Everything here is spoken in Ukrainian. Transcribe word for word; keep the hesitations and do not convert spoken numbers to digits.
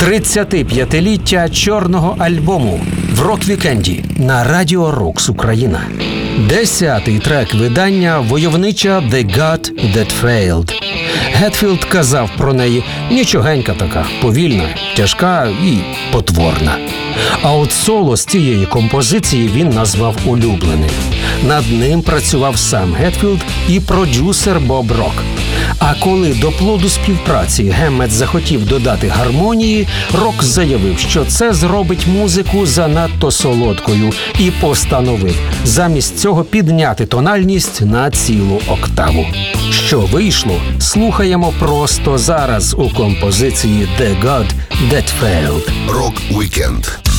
тридцятип'ятиліття чорного альбому в рок-вікенді на Радіо Рокс Україна. Десятий трек видання войовнича «The God That Failed». Гетфілд казав про неї: нічогенька така, повільна, тяжка і потворна. А от соло з цієї композиції він назвав улюбленим. Над ним працював сам Гетфілд і продюсер Боб Рок. А коли до плоду співпраці Геммет захотів додати гармонії, Рок заявив, що це зробить музику занадто солодкою, і постановив замість цього підняти тональність на цілу октаву. Що вийшло, слухаємо просто зараз у композиції «The God That Failed». Рок-вікенд.